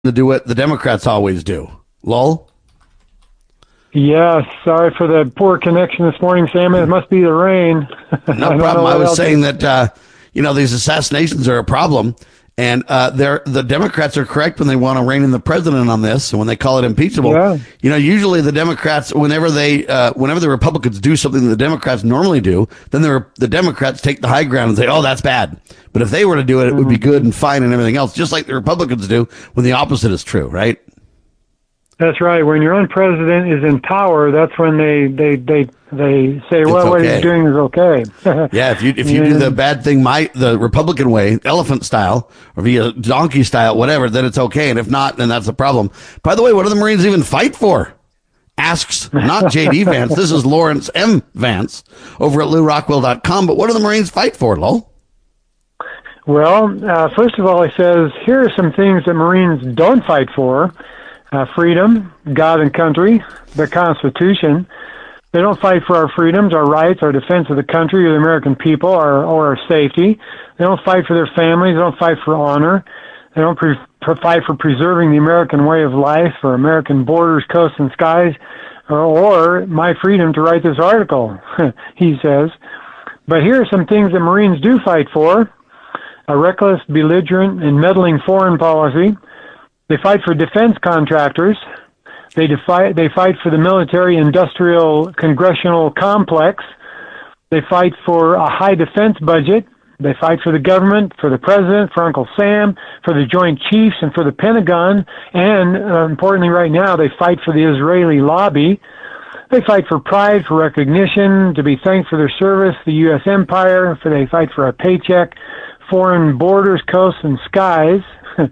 to do what the Democrats always do. Lowell? Yes, sorry for the poor connection this morning, Sam. It must be the rain. No problem. I was saying that, these assassinations are a problem. And the Democrats are correct when they want to rein in the president on this, and when they call it impeachable. Yeah. Usually the Democrats, whenever the Republicans do something that the Democrats normally do, then the Democrats take the high ground and say, "Oh, that's bad." But if they were to do it, it would be good and fine and everything else, just like the Republicans do when the opposite is true, right? That's right. When your own president is in power, that's when they say, "Well, what he's doing is okay." Yeah, if you do the bad thing the Republican way, elephant style, or via donkey style, whatever, then it's okay. And if not, then that's a problem. By the way, what do the Marines even fight for? Asks not J.D. Vance. This is Lawrence M. Vance over at LouRockwell.com. But what do the Marines fight for, Lowell? Well, first of all, he says, here are some things that Marines don't fight for. Freedom, God and country, the Constitution. They don't fight for our freedoms, our rights, our defense of the country or the American people, or our safety. They don't fight for their families. They don't fight for honor. They don't fight for preserving the American way of life, or American borders, coasts, and skies, or my freedom to write this article, he says. But here are some things that Marines do fight for. A reckless, belligerent, and meddling foreign policy. They fight for defense contractors. They fight for the military-industrial congressional complex. They fight for a high defense budget. They fight for the government, for the president, for Uncle Sam, for the Joint Chiefs, and for the Pentagon. And importantly right now, they fight for the Israeli lobby. They fight for pride, for recognition, to be thanked for their service, the U.S. empire. They fight for a paycheck, foreign borders, coasts, and skies.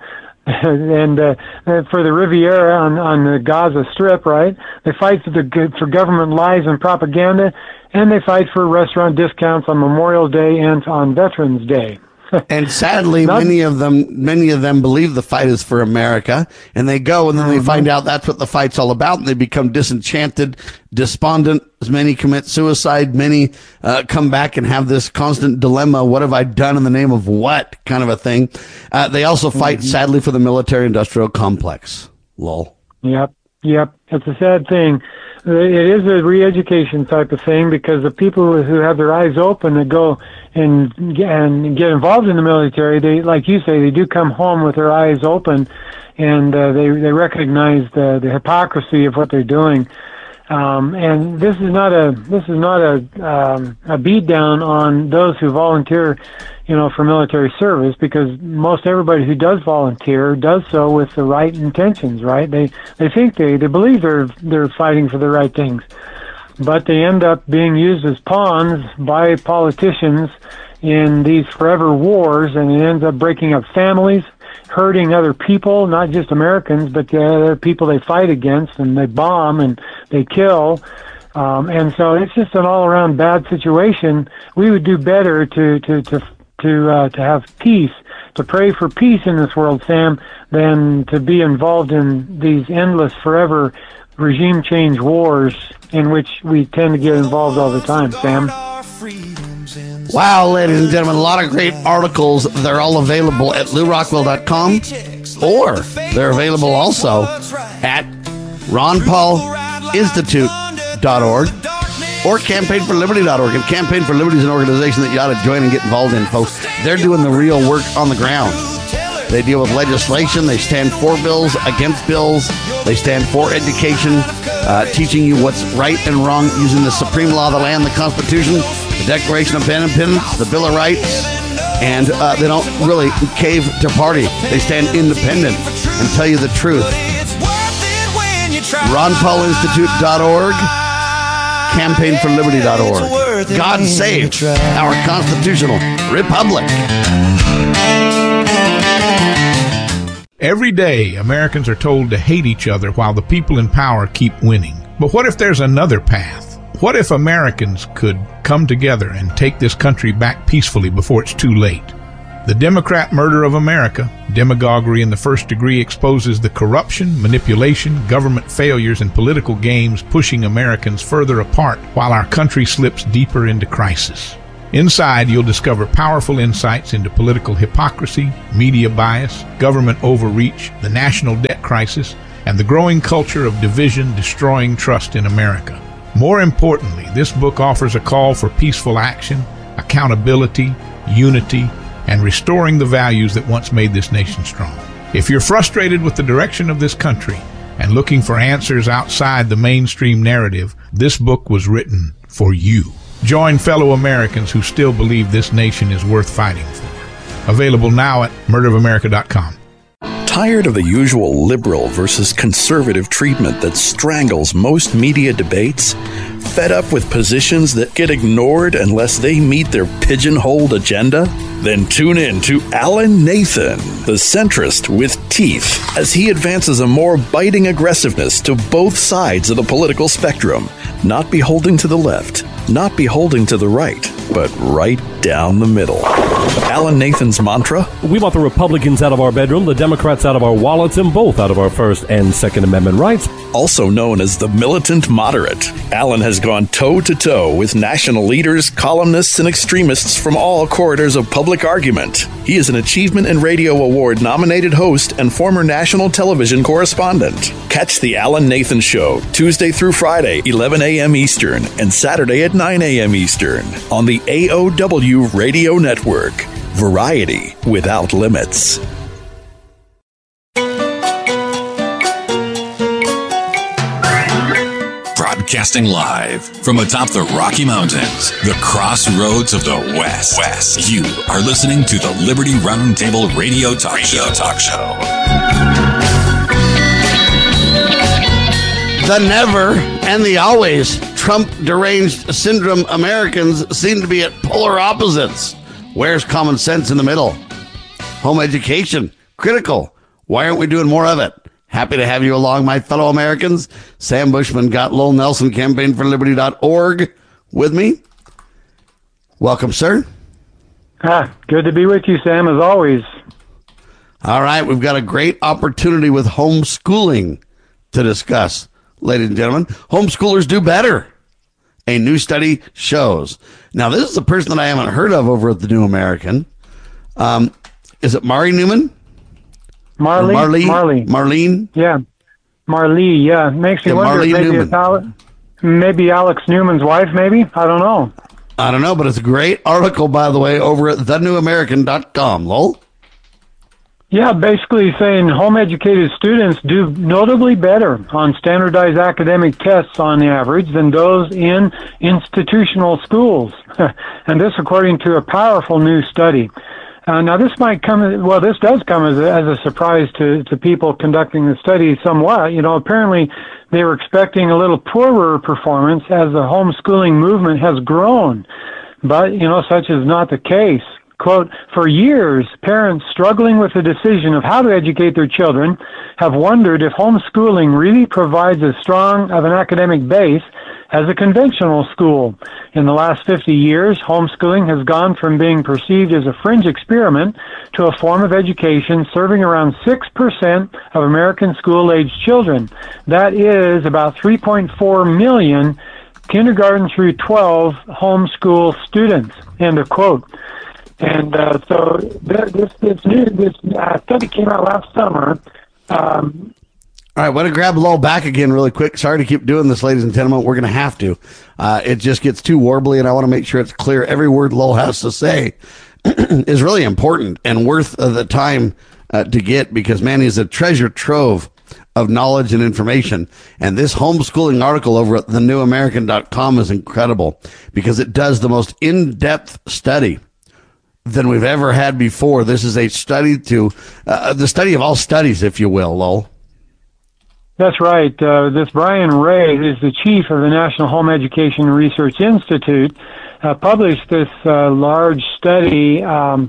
And for the Riviera on the Gaza Strip, right? They fight for government lies and propaganda, and they fight for restaurant discounts on Memorial Day and on Veterans Day. And sadly, many of them believe the fight is for America, and they go and then they find out that's what the fight's all about, and they become disenchanted, despondent. Many commit suicide. Many come back and have this constant dilemma: what have I done in the name of what? Kind of a thing. They also fight, sadly, for the military-industrial complex. Lol. Yep. It's a sad thing. It is a re-education type of thing, because the people who have their eyes open and go and get involved in the military, they, like you say, they do come home with their eyes open, and they recognize the hypocrisy of what they're doing. And this is not a beat down on those who volunteer, for military service, because most everybody who does volunteer does so with the right intentions, right? They think they believe they're fighting for the right things, but they end up being used as pawns by politicians in these forever wars, and it ends up breaking up families, hurting other people, not just Americans, but the other people they fight against, and they bomb and they kill. And so it's just an all-around bad situation. We would do better to have peace, to pray for peace in this world, Sam, than to be involved in these endless, forever regime change wars in which we tend to get involved all the time, Sam. Wow, ladies and gentlemen, a lot of great articles. They're all available at LouRockwell.com, or they're available also at RonPaulInstitute.org or CampaignForLiberty.org. And Campaign for Liberty is an organization that you ought to join and get involved in, folks. They're doing the real work on the ground. They deal with legislation. They stand for bills, against bills. They stand for education, teaching you what's right and wrong using the supreme law of the land, the Constitution, the Declaration of Independence, the Bill of Rights. And they don't really cave to party. They stand independent and tell you the truth. RonPaulInstitute.org, CampaignForLiberty.org. God save our constitutional republic. Every day, Americans are told to hate each other while the people in power keep winning. But what if there's another path? What if Americans could come together and take this country back peacefully before it's too late? The Democrat murder of America, demagoguery in the first degree, exposes the corruption, manipulation, government failures, and political games pushing Americans further apart while our country slips deeper into crisis. Inside, you'll discover powerful insights into political hypocrisy, media bias, government overreach, the national debt crisis, and the growing culture of division destroying trust in America. More importantly, this book offers a call for peaceful action, accountability, unity, and restoring the values that once made this nation strong. If you're frustrated with the direction of this country and looking for answers outside the mainstream narrative, this book was written for you. Join fellow Americans who still believe this nation is worth fighting for. Available now at murderofamerica.com. Tired of the usual liberal versus conservative treatment that strangles most media debates? Fed up with positions that get ignored unless they meet their pigeonholed agenda? Then tune in to Alan Nathan, the centrist with teeth, as he advances a more biting aggressiveness to both sides of the political spectrum, not beholding to the left, not beholding to the right, but right down the middle. Alan Nathan's mantra? We want the Republicans out of our bedroom, the Democrats out of our wallets, and both out of our First and Second Amendment rights. Also known as the militant moderate, Alan has gone toe-to-toe with national leaders, columnists, and extremists from all corridors of public argument. He is an Achievement and Radio Award-nominated host and former national television correspondent. Catch The Alan Nathan Show, Tuesday through Friday, 11 a.m. Eastern, and Saturday at 9 a.m. Eastern, on the AOW Radio Network. Variety without limits. Broadcasting live from atop the Rocky Mountains, the crossroads of the West. You are listening to the Liberty Roundtable Radio Talk Show. The never and the always Trump deranged syndrome Americans seem to be at polar opposites. Where's common sense in the middle? Home education, critical. Why aren't we doing more of it? Happy to have you along, my fellow Americans. Sam Bushman got Lowell Nelson, campaignforliberty.org with me. Welcome, sir. Good to be with you, Sam, as always. All right, we've got a great opportunity with homeschooling to discuss, ladies and gentlemen. Homeschoolers do better. A new study shows. Now, this is a person that I haven't heard of over at the New American. Is it Mari Newman? Marlene? Yeah. Marlee, yeah. Makes me wonder if maybe Alex Newman's wife, maybe? I don't know, but it's a great article, by the way, over at thenewamerican.com. Lowell? Yeah, basically saying home-educated students do notably better on standardized academic tests on average than those in institutional schools. And this according to a powerful new study. Now, this does come as a surprise to people conducting the study somewhat. You know, apparently they were expecting a little poorer performance as the homeschooling movement has grown. But, you know, such is not the case. Quote, for years, parents struggling with the decision of how to educate their children have wondered if homeschooling really provides as strong of an academic base as a conventional school. In the last 50 years, homeschooling has gone from being perceived as a fringe experiment to a form of education serving around 6% of American school-aged children. That is about 3.4 million kindergarten through 12 homeschool students, end of quote. And so this study came out last summer. All right, I want to grab Lowell back again really quick. Sorry to keep doing this, ladies and gentlemen. We're going to have to. It just gets too warbly, and I want to make sure it's clear. Every word Lowell has to say is really important and worth the time to get because, man, he's a treasure trove of knowledge and information. And this homeschooling article over at thenewamerican.com is incredible because it does the most in-depth study than we've ever had before. This is a study the study of all studies, if you will, Lowell. That's right. This Brian Ray is the chief of the National Home Education Research Institute, published this large study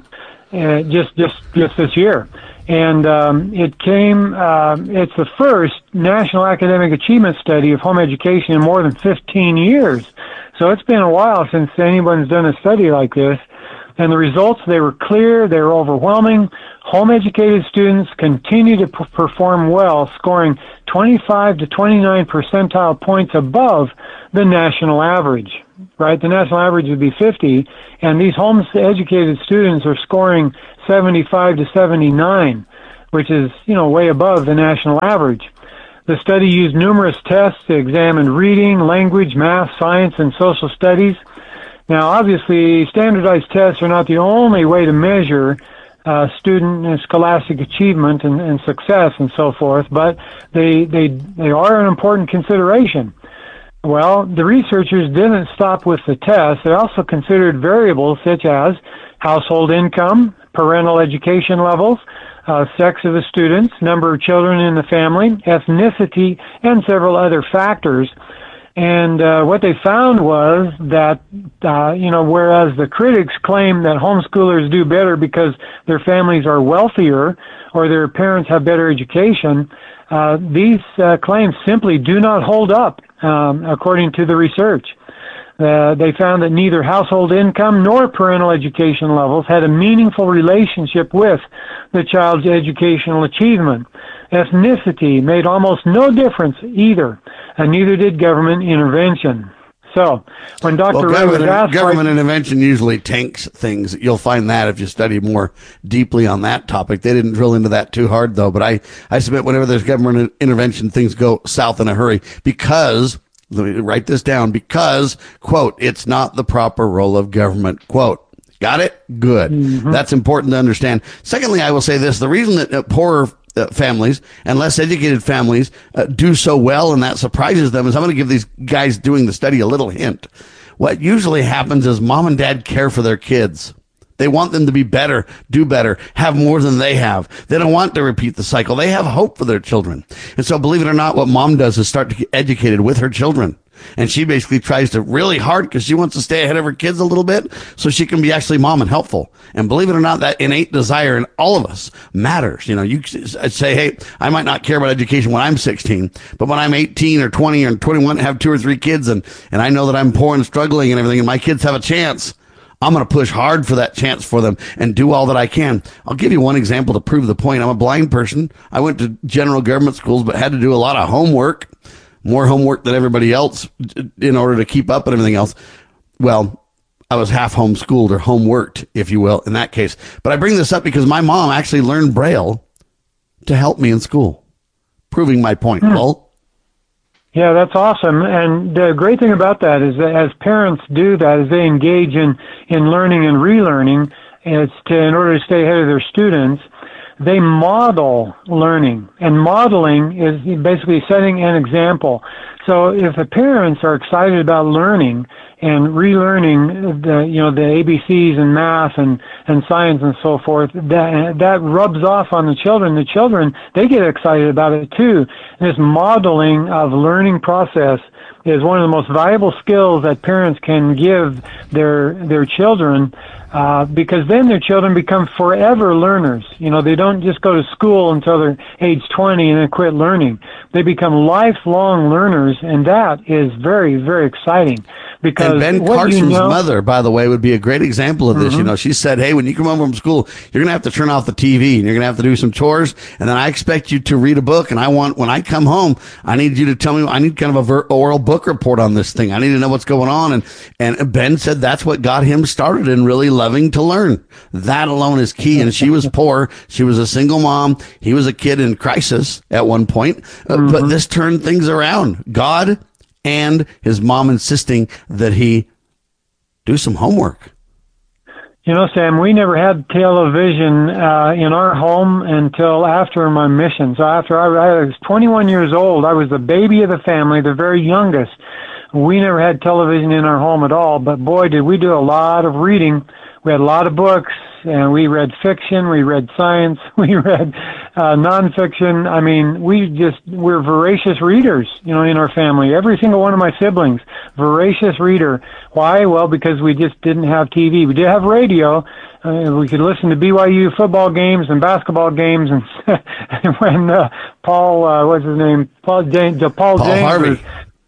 just this year. And it's the first national academic achievement study of home education in more than 15 years. So it's been a while since anyone's done a study like this. And the results, they were clear, they were overwhelming. Home-educated students continue to perform well, scoring 25 to 29 percentile points above the national average, right? The national average would be 50, and these home-educated students are scoring 75 to 79, which is, way above the national average. The study used numerous tests to examine reading, language, math, science, and social studies. Now, obviously, standardized tests are not the only way to measure student and scholastic achievement and success and so forth, but they are an important consideration. Well, the researchers didn't stop with the test. They also considered variables such as household income, parental education levels, sex of the students, number of children in the family, ethnicity, and several other factors. And what they found was that, whereas the critics claim that homeschoolers do better because their families are wealthier or their parents have better education, these claims simply do not hold up, according to the research. They found that neither household income nor parental education levels had a meaningful relationship with the child's educational achievement. Ethnicity made almost no difference either, and neither did government intervention. So, when Dr. Ray was asked... Government intervention usually tanks things. You'll find that if you study more deeply on that topic. They didn't drill into that too hard, though. But I submit whenever there's government intervention, things go south in a hurry because... Let me write this down because, quote, it's not the proper role of government, quote. Got it? Good. Mm-hmm. That's important to understand. Secondly, I will say this. The reason that poorer families and less educated families do so well and that surprises them is I'm going to give these guys doing the study a little hint. What usually happens is mom and dad care for their kids. They want them to be better, do better, have more than they have. They don't want to repeat the cycle. They have hope for their children. And so, believe it or not, what mom does is start to get educated with her children. And she basically tries to really hard because she wants to stay ahead of her kids a little bit so she can be actually mom and helpful. And believe it or not, that innate desire in all of us matters. You say, hey, I might not care about education when I'm 16, but when I'm 18 or 20 or 21, have 2 or 3 kids and I know that I'm poor and struggling and everything and my kids have a chance, I'm going to push hard for that chance for them and do all that I can. I'll give you one example to prove the point. I'm a blind person. I went to general government schools, but had to do a lot of homework, more homework than everybody else in order to keep up and everything else. Well, I was half homeschooled or homeworked, if you will, in that case. But I bring this up because my mom actually learned Braille to help me in school, proving my point. Well, yeah, that's awesome. And the great thing about that is that as parents do that, as they engage in learning and relearning, in order to stay ahead of their students, they model learning. And modeling is basically setting an example. So if the parents are excited about learning and relearning the ABCs and math and science and so forth, that rubs off on the children. The children, they get excited about it too. And this modeling of learning process is one of the most valuable skills that parents can give their children, because then their children become forever learners. They don't just go to school until they're age 20 and then quit learning. They become lifelong learners, and that is very, very exciting. Because and Ben Carson's mother, by the way, would be a great example of this. Mm-hmm. She said, hey, when you come home from school, you're going to have to turn off the TV and you're going to have to do some chores. And then I expect you to read a book. And when I come home, I need you to tell me, I need kind of oral book report on this thing. I need to know what's going on. And Ben said that's what got him started in really loving to learn. That alone is key. And she was poor. She was a single mom. He was a kid in crisis at one point. Mm-hmm. But this turned things around. God and his mom insisting that he do some homework. Sam, we never had television in our home until after my mission. So after I was 21 years old, I was the baby of the family, the very youngest. We never had television in our home at all, but boy, did we do a lot of reading. We had a lot of books, and we read fiction, we read science, we read nonfiction. I mean, we're voracious readers, in our family. Every single one of my siblings, voracious reader. Why? Well, because we just didn't have TV. We did have radio. We could listen to BYU football games and basketball games, and when Paul, what's his name? Paul James Harvey.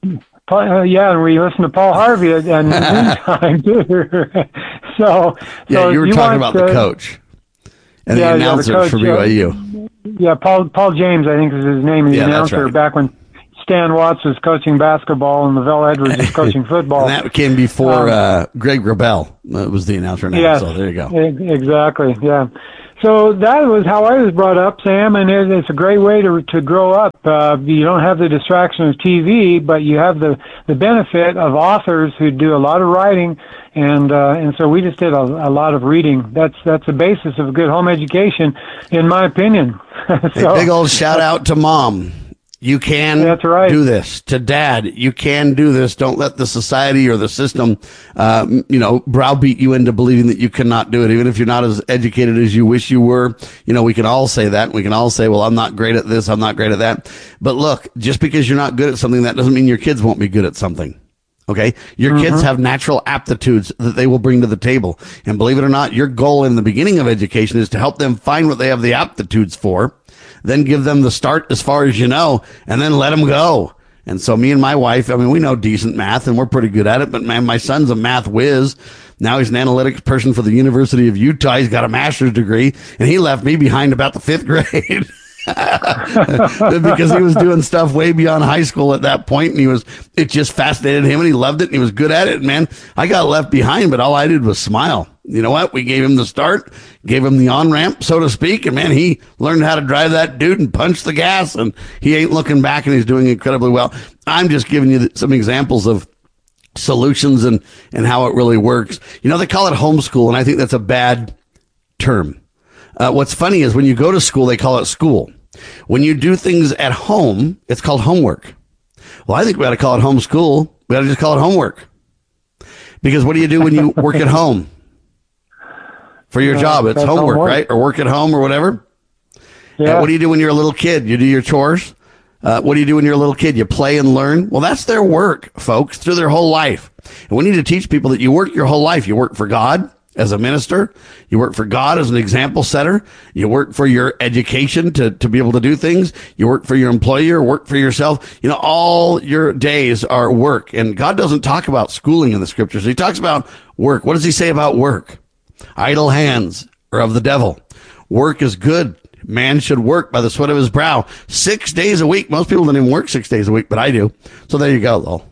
And we listened to Paul Harvey at noontime too. So you were talking about the coach and the announcers for BYU. Yeah, Paul James, I think is his name, the announcer, right. back when Stan Watts was coaching basketball and Lavelle Edwards was coaching football. And that came before Greg Wrubell was the announcer now. Yes, so there you go. Exactly, yeah. So that was how I was brought up, Sam, and it's a great way to grow up. You don't have the distraction of TV, but you have the benefit of authors who do a lot of writing, and so we just did a lot of reading. That's the basis of a good home education, in my opinion. So, a big old shout out to Mom. You can That's right. do this. To Dad, you can do this. Don't let the society or the system, browbeat you into believing that you cannot do it. Even if you're not as educated as you wish you were, we can all say that. We can all say, well, I'm not great at this. I'm not great at that. But look, just because you're not good at something, that doesn't mean your kids won't be good at something. Okay. Your kids have natural aptitudes that they will bring to the table. And believe it or not, your goal in the beginning of education is to help them find what they have the aptitudes for. Then give them the start as far as you know, and then let them go. And so me and my wife, we know decent math and we're pretty good at it, but man, my son's a math whiz. Now he's an analytics person for the University of Utah. He's got a master's degree, and he left me behind about the 5th grade. Because he was doing stuff way beyond high school at that point, and it just fascinated him, and he loved it, and he was good at it. And man, I got left behind, but all I did was smile. You know what? We gave him the start, gave him the on-ramp, so to speak, and man, he learned how to drive that dude and punch the gas, and he ain't looking back, and he's doing incredibly well. I'm just giving you some examples of solutions and how it really works. They call it homeschool, and I think that's a bad term. What's funny is when you go to school, they call it school. When you do things at home, it's called homework. Well, I think we ought to call it homeschool. We ought to just call it homework. Because what do you do when you work at home? For your job, it's homework, right? Or work at home or whatever. Yeah. What do you do when you're a little kid? You do your chores. What do you do when you're a little kid? You play and learn. Well, that's their work, folks, through their whole life. And we need to teach people that you work your whole life. You work for God as a minister. You work for God as an example setter. You work for your education to be able to do things. You work for your employer, work for yourself. All your days are work. And God doesn't talk about schooling in the scriptures. He talks about work. What does he say about work? Idle hands are of the devil. Work is good. Man should work by the sweat of his brow 6 days a week. Most people don't even work 6 days a week, but I do. So there you go, Lowell.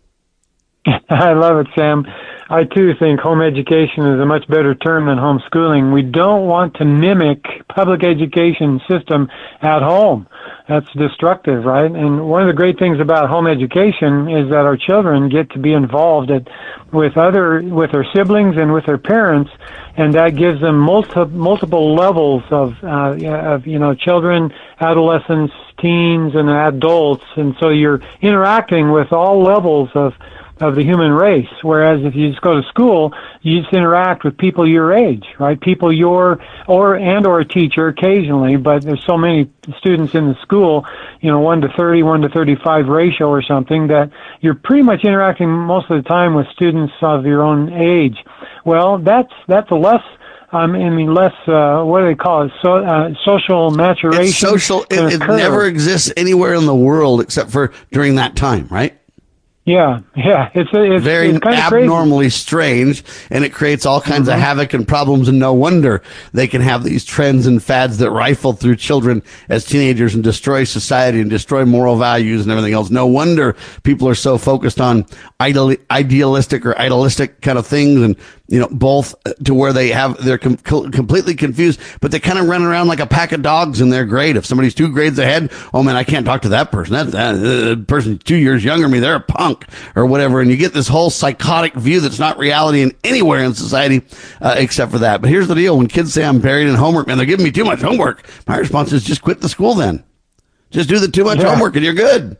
I love it, Sam. I, too, think home education is a much better term than homeschooling. We don't want to mimic public education system at home. That's destructive, right? And one of the great things about home education is that our children get to be involved with their siblings and with their parents, and that gives them multiple levels of children, adolescents, teens, and adults. And so you're interacting with all levels of the human race, whereas if you just go to school, you just interact with people your age, right? People or a teacher occasionally, but there's so many students in the school, 1 to 30, 1 to 35 ratio or something, that you're pretty much interacting most of the time with students of your own age. Well, that's a less, what do they call it? Social maturation. It's social. It never exists anywhere in the world except for during that time, right? Yeah. It's very abnormally strange, and it creates all kinds of havoc and problems, and no wonder they can have these trends and fads that rifle through children as teenagers and destroy society and destroy moral values and everything else. No wonder people are so focused on idealistic or idolistic kind of things, and both to where they're completely confused, but they kind of run around like a pack of dogs in their grade. If somebody's 2 grades ahead, oh man, I can't talk to that person. That person's 2 years younger than me. They're a punk or whatever. And you get this whole psychotic view that's not reality in anywhere in society except for that. But here's the deal. When kids say I'm buried in homework, man, they're giving me too much homework. My response is just quit the school then. Just do the too much homework and you're good.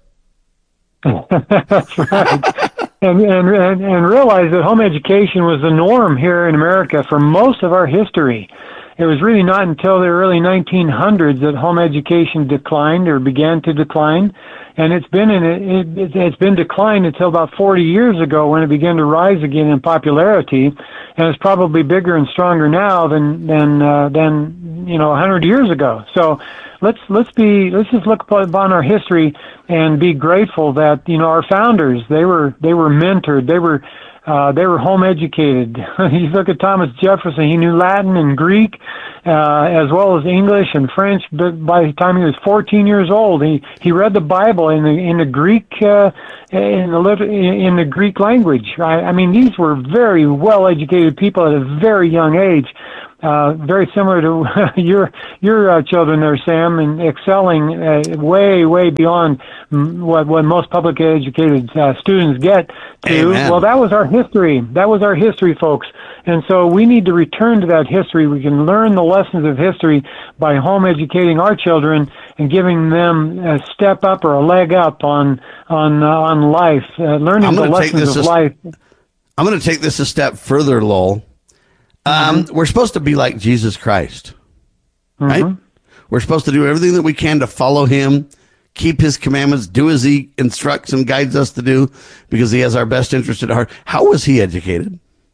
That's right. And realize that home education was the norm here in America for most of our history. It was really not until the early 1900s that home education declined or began to decline, and it's been declined until about 40 years ago when it began to rise again in popularity, and it's probably bigger and stronger now than 100 years ago. So let's just look upon our history and be grateful that our founders, they were mentored, they were home educated. You look at Thomas Jefferson; he knew Latin and Greek, as well as English and French. But by the time he was 14 years old, he read the Bible in the Greek in the Greek language. I mean, these were very well educated people at a very young age. Very similar to your children there, Sam, and excelling way beyond what most public educated students get to. Amen. Well, that was our history. That was our history, folks. And so we need to return to that history. We can learn the lessons of history by home educating our children and giving them a step up or a leg up on life, learning the lessons of life. I'm going to take this a step further, Lowell. We're supposed to be like Jesus Christ, right? Mm-hmm. We're supposed to do everything that we can to follow him, keep his commandments, do as he instructs and guides us to do, because he has our best interest at heart. How was he educated?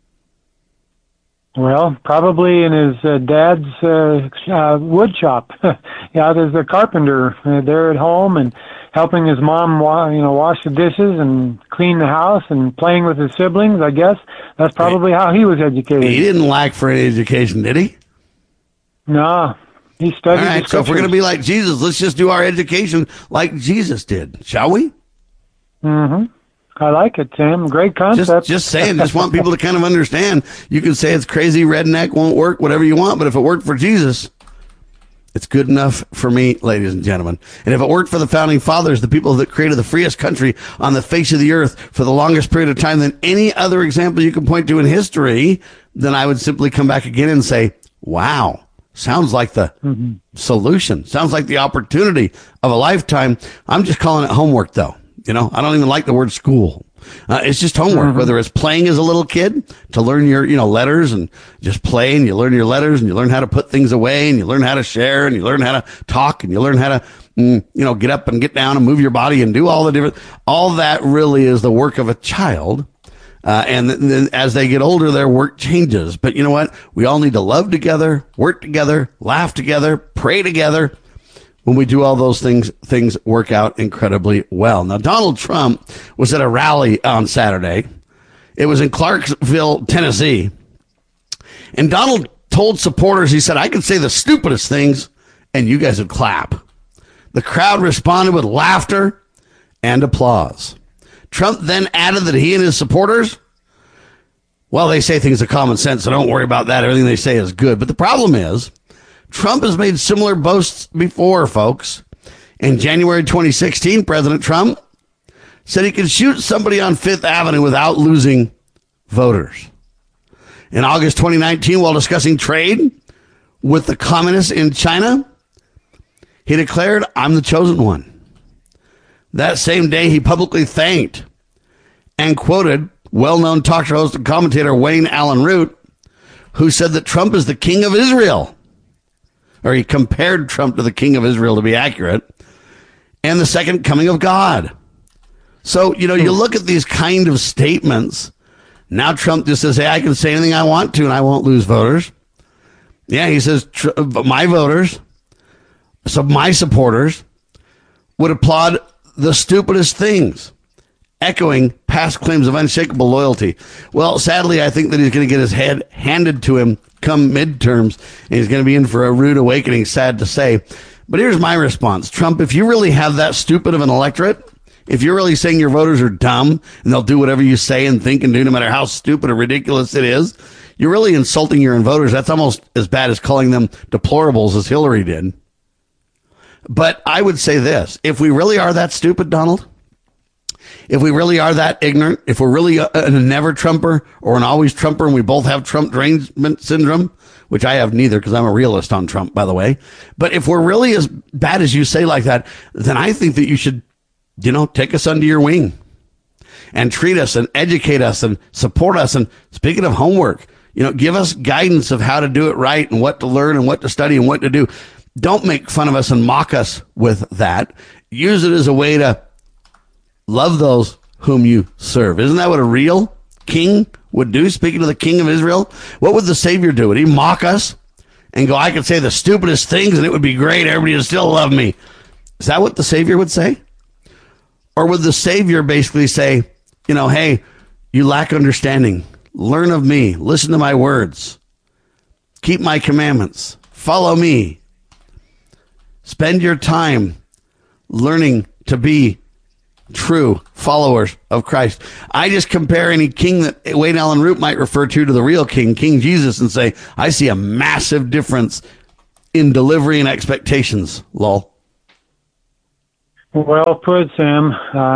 Well, probably in his dad's wood shop. Yeah, there's a carpenter there at home, and helping his mom, wash the dishes and clean the house, and playing with his siblings. I guess that's probably how he was educated. He didn't lack for any education, did he? No, he studied. All right, so if we're going to be like Jesus, let's just do our education like Jesus did, shall we? Mm-hmm. I like it, Sam. Great concept. Just saying. Just want people to kind of understand. You can say it's crazy, redneck, won't work, whatever you want, but if it worked for Jesus, it's good enough for me, ladies and gentlemen. And if it worked for the founding fathers, the people that created the freest country on the face of the earth for the longest period of time than any other example you can point to in history, then I would simply come back again and say, wow, sounds like the solution. Sounds like the opportunity of a lifetime. I'm just calling it homework, though. I don't even like the word school. It's just homework, whether it's playing as a little kid to learn your, letters and just play, and you learn your letters and you learn how to put things away and you learn how to share and you learn how to talk and you learn how to, get up and get down and move your body and do all that really is the work of a child. And then as they get older, their work changes. But you know what? We all need to love together, work together, laugh together, pray together. When we do all those things work out incredibly well. Now, Donald Trump was at a rally on Saturday. It was in Clarksville, Tennessee. And Donald told supporters, he said, I could say the stupidest things and you guys would clap. The crowd responded with laughter and applause. Trump then added that he and his supporters, well, they say things of common sense, so don't worry about that. Everything they say is good. But the problem is, Trump has made similar boasts before, folks. In January 2016, President Trump said he could shoot somebody on Fifth Avenue without losing voters. In August 2019, while discussing trade with the communists in China, he declared, I'm the chosen one. That same day, he publicly thanked and quoted well-known talk show host and commentator Wayne Allen Root, who said that Trump is the king of Israel. Or he compared Trump to the king of Israel, to be accurate, and the second coming of God. So, you look at these kind of statements. Now Trump just says, hey, I can say anything I want to and I won't lose voters. Yeah, he says, my voters, so my supporters, would applaud the stupidest things, echoing past claims of unshakable loyalty. Well, sadly, I think that he's going to get his head handed to him come midterms, and he's going to be in for a rude awakening, sad to say. But here's my response. Trump, if you really have that stupid of an electorate, if you're really saying your voters are dumb and they'll do whatever you say and think and do no matter how stupid or ridiculous it is, you're really insulting your own voters. That's almost as bad as calling them deplorables as Hillary did. But I would say this. If we really are that stupid, Donald, if we really are that ignorant, if we're really a never Trumper or an always Trumper, and we both have Trump derangement syndrome, which I have neither because I'm a realist on Trump, by the way. But if we're really as bad as you say like that, then I think that you should, take us under your wing and treat us and educate us and support us. And speaking of homework, give us guidance of how to do it right and what to learn and what to study and what to do. Don't make fun of us and mock us with that. Use it as a way to love those whom you serve. Isn't that what a real king would do? Speaking of the king of Israel, what would the Savior do? Would he mock us and go, I could say the stupidest things and it would be great. Everybody would still love me. Is that what the Savior would say? Or would the Savior basically say, hey, you lack understanding. Learn of me. Listen to my words. Keep my commandments. Follow me. Spend your time learning to be true followers of Christ. I just compare any king that Wayne Allen Root might refer to the real king, King Jesus, and say, I see a massive difference in delivery and expectations. Lol. Well put, Sam.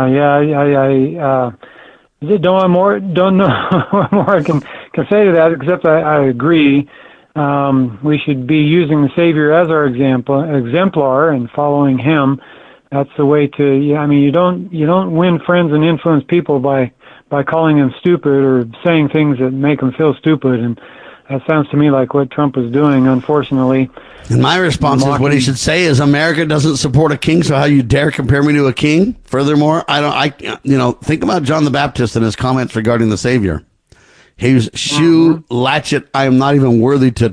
I don't know what more I can say to that, except I agree. We should be using the Savior as our exemplar and following him. That's the way to. You don't win friends and influence people by calling them stupid or saying things that make them feel stupid. And that sounds to me like what Trump was doing, unfortunately. And my response is what he should say is America doesn't support a king, so how you dare compare me to a king? Furthermore, think about John the Baptist and his comments regarding the Savior. His shoe latchet, I am not even worthy to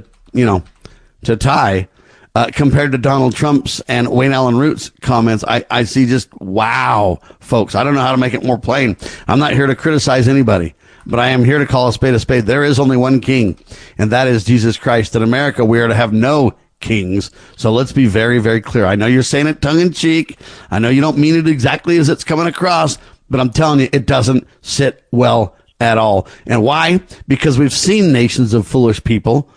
tie. Compared to Donald Trump's and Wayne Allen Root's comments, I see just, wow, folks. I don't know how to make it more plain. I'm not here to criticize anybody, but I am here to call a spade a spade. There is only one king, and that is Jesus Christ. In America, we are to have no kings. So let's be very, very clear. I know you're saying it tongue in cheek. I know you don't mean it exactly as it's coming across, but I'm telling you, it doesn't sit well at all. And why? Because we've seen nations of foolish people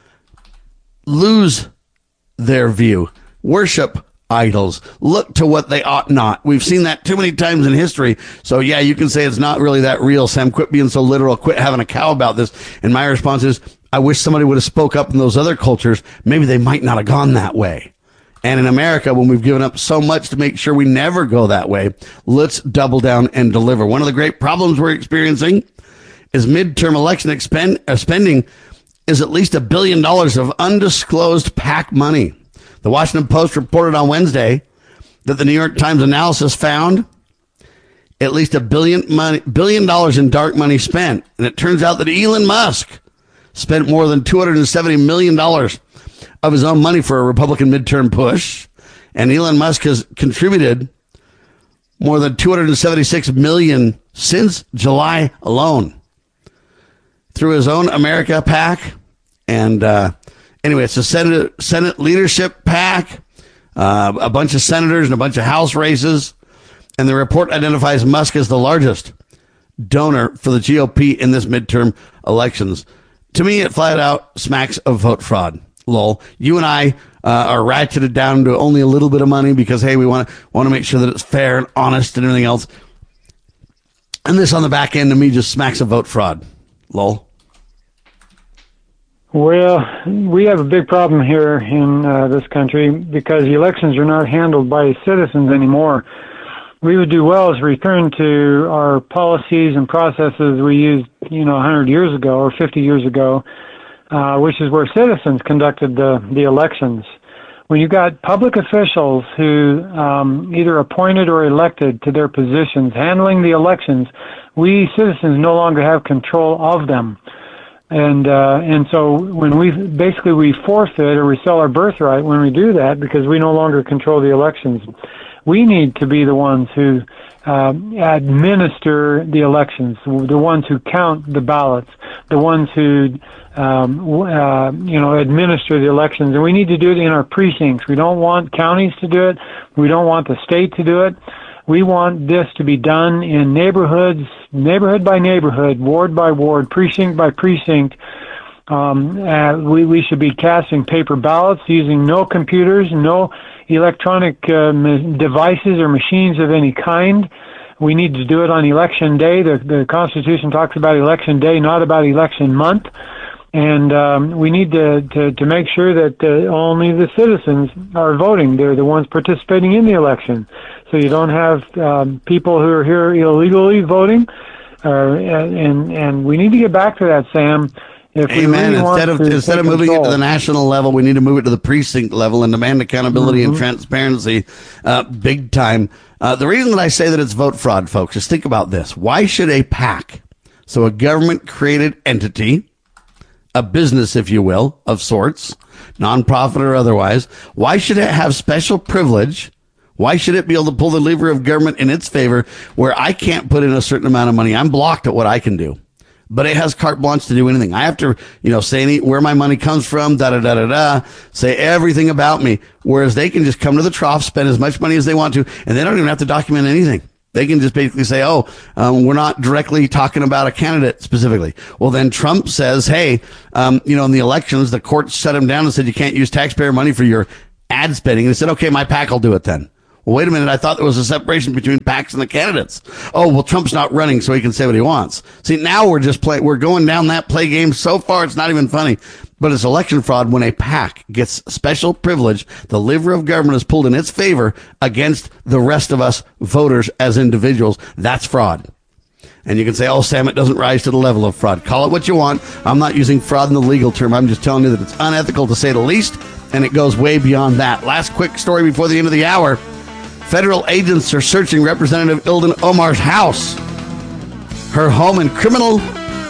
lose their view, worship idols, look to what they ought not. We've seen that too many times in history. So yeah, you can say it's not really that real. Sam, quit being so literal. Quit having a cow about this. And my response is, I wish somebody would have spoke up in those other cultures. Maybe they might not have gone that way. And in America, when we've given up so much to make sure we never go that way, let's double down and deliver. One of the great problems we're experiencing is midterm election spending is at least $1 billion of undisclosed PAC money. The Washington Post reported on Wednesday that the New York Times analysis found at least $1 billion in dark money spent. And it turns out that Elon Musk spent more than $270 million of his own money for a Republican midterm push. And Elon Musk has contributed more than $276 million since July alone through his own America PAC. And anyway, it's a Senate leadership PAC, a bunch of senators and a bunch of House races. And the report identifies Musk as the largest donor for the GOP in this midterm elections. To me, it flat out smacks of vote fraud. Lol. You and I are ratcheted down to only a little bit of money because, hey, we want to make sure that it's fair and honest and everything else. And this on the back end to me just smacks of vote fraud. Lol. Well, we have a big problem here in this country because the elections are not handled by citizens anymore. We would do well to return to our policies and processes we used, 100 years ago or 50 years ago, which is where citizens conducted the elections. When you've got public officials who either appointed or elected to their positions handling the elections, we citizens no longer have control of them. And so when we forfeit or we sell our birthright when we do that because we no longer control the elections. We need to be the ones who administer the elections, the ones who count the ballots, the ones who administer the elections, and we need to do it in our precincts. We don't want counties to do it. We don't want the state to do it. We want this to be done in neighborhoods, neighborhood by neighborhood, ward by ward, precinct by precinct. We should be casting paper ballots using no computers, no electronic devices or machines of any kind. We need to do it on election day. The Constitution talks about election day, not about election month. And we need to make sure that only the citizens are voting. They're the ones participating in the election. So you don't have people who are here illegally voting. And we need to get back to that, Sam. Amen. Instead of moving it to the national level, we need to move it to the precinct level and demand accountability and transparency big time. The reason that I say that it's vote fraud, folks, is think about this. Why should a PAC, so a government-created entity, a business, if you will, of sorts, nonprofit or otherwise, why should it have special privilege? Why should it be able to pull the lever of government in its favor where I can't put in a certain amount of money? I'm blocked at what I can do. But it has carte blanche to do anything. I have to, say where my money comes from, say everything about me. Whereas they can just come to the trough, spend as much money as they want to, and they don't even have to document anything. They can just basically say, we're not directly talking about a candidate specifically. Well, then Trump says, hey, in the elections, the court shut him down and said you can't use taxpayer money for your ad spending. And he said, okay, my PAC will do it then. Well, wait a minute. I thought there was a separation between PACs and the candidates. Oh, well, Trump's not running, so he can say what he wants. See, now we're going down that play game so far, it's not even funny. But it's election fraud when a PAC gets special privilege. The lever of government is pulled in its favor against the rest of us voters as individuals. That's fraud. And you can say, Sam, it doesn't rise to the level of fraud. Call it what you want. I'm not using fraud in the legal term. I'm just telling you that it's unethical to say the least, and it goes way beyond that. Last quick story before the end of the hour. Federal agents are searching Representative Ilhan Omar's house, her home in criminal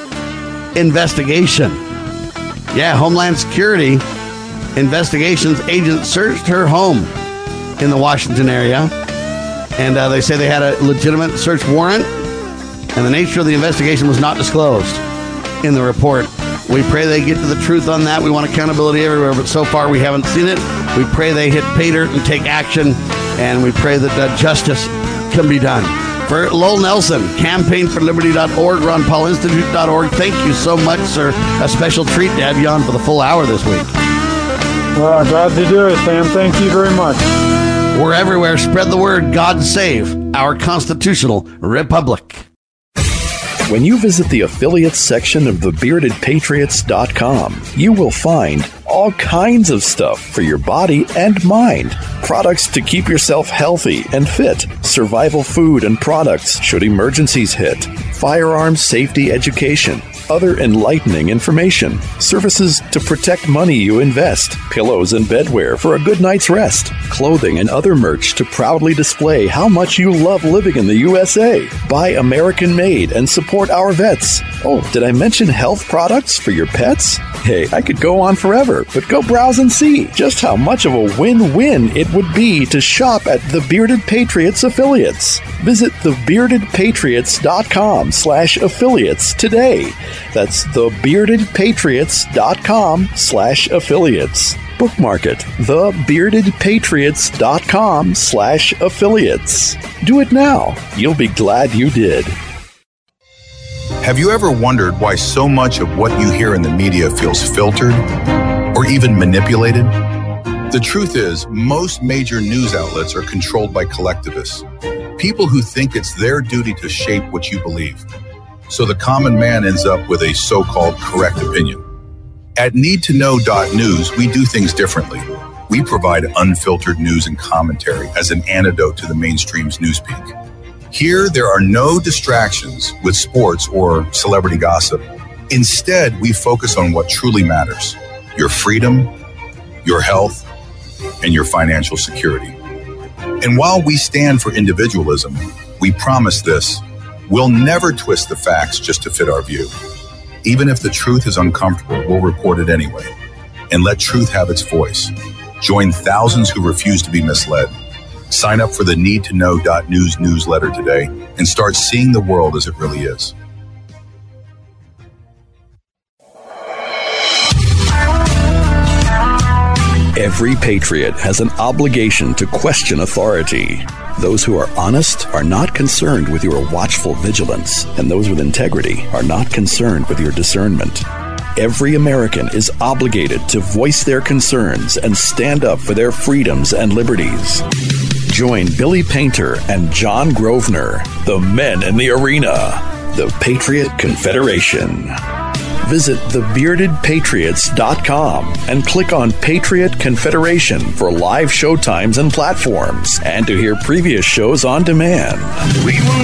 investigation. Yeah, Homeland Security investigations agents searched her home in the Washington area, and they say they had a legitimate search warrant, and the nature of the investigation was not disclosed in the report. We pray they get to the truth on that. We want accountability everywhere, but so far we haven't seen it. We pray they hit pay dirt and take action, and we pray that justice can be done. For Lowell Nelson, campaignforliberty.org, ronpaulinstitute.org. Thank you so much, sir. A special treat to have you on for the full hour this week. Well, I'm glad to do it, Sam. Thank you very much. We're everywhere. Spread the word. God save our constitutional republic. When you visit the affiliates section of thebeardedpatriots.com, you will find all kinds of stuff for your body and mind. Products to keep yourself healthy and fit, survival food and products should emergencies hit, firearms safety education, other enlightening information, services to protect money you invest, pillows and bedwear for a good night's rest, clothing and other merch to proudly display how much you love living in the USA. Buy American made and support our vets. Oh, did I mention health products for your pets? Hey, I could go on forever, but go browse and see just how much of a win-win it would be to shop at the Bearded Patriots affiliates. Visit thebeardedpatriots.com/affiliates today. That's thebeardedpatriots.com/affiliates. Bookmark it, thebeardedpatriots.com/affiliates. Do it now. You'll be glad you did. Have you ever wondered why so much of what you hear in the media feels filtered or even manipulated? The truth is, most major news outlets are controlled by collectivists, people who think it's their duty to shape what you believe. So the common man ends up with a so-called correct opinion. At NeedToKnow.News, we do things differently. We provide unfiltered news and commentary as an antidote to the mainstream's newspeak. Here, there are no distractions with sports or celebrity gossip. Instead, we focus on what truly matters: your freedom, your health, and your financial security. And while we stand for individualism, we promise this: we'll never twist the facts just to fit our view. Even if the truth is uncomfortable, we'll report it anyway and let truth have its voice. Join thousands who refuse to be misled. Sign up for the NeedToKnow.News newsletter today and start seeing the world as it really is. Every patriot has an obligation to question authority. Those who are honest are not concerned with your watchful vigilance, and those with integrity are not concerned with your discernment. Every American is obligated to voice their concerns and stand up for their freedoms and liberties. Join Billy Painter and John Grosvenor, the men in the arena, the Patriot Confederation. Visit thebeardedpatriots.com and click on Patriot Confederation for live show times and platforms, and to hear previous shows on demand.